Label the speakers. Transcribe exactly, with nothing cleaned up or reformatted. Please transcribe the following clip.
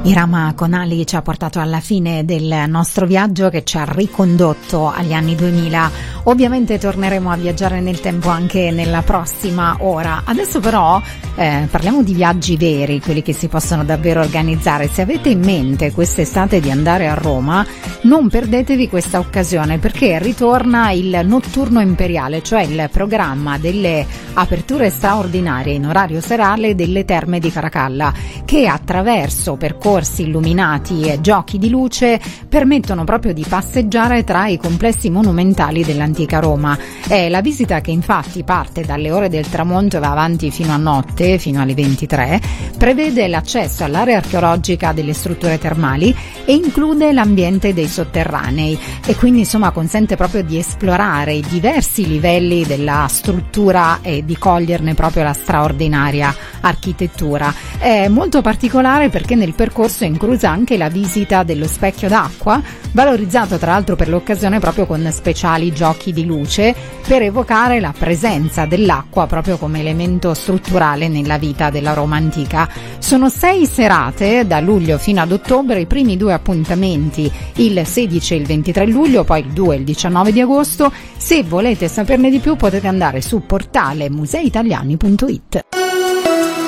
Speaker 1: Irama Conali ci ha portato alla fine del nostro viaggio che ci ha ricondotto agli anni duemila. Ovviamente torneremo a viaggiare nel tempo anche nella prossima ora. Adesso però eh, parliamo di viaggi veri, quelli che si possono davvero organizzare. Se avete in mente quest'estate di andare a Roma, non perdetevi questa occasione, perché ritorna il Notturno Imperiale, cioè il programma delle aperture straordinarie in orario serale delle Terme di Caracalla, che attraverso percorsi illuminati e giochi di luce permettono proprio di passeggiare tra i complessi monumentali dell'antica Roma. È la visita che infatti parte dalle ore del tramonto e va avanti fino a notte, fino alle ventitré, prevede l'accesso all'area archeologica delle strutture termali e include l'ambiente dei sotterranei, e quindi insomma consente proprio di esplorare i diversi livelli della struttura e di coglierne proprio la straordinaria architettura. È molto particolare perché nel percorso è inclusa anche la visita dello specchio d'acqua, valorizzato tra l'altro per l'occasione proprio con speciali giochi di luce per evocare la presenza dell'acqua proprio come elemento strutturale nella vita della Roma antica. Sono sei serate da luglio fino ad ottobre, i primi due appuntamenti il sedici e il ventitré luglio, poi il due e il diciannove di agosto. Se volete saperne di più potete andare su portale musei italiani punto it.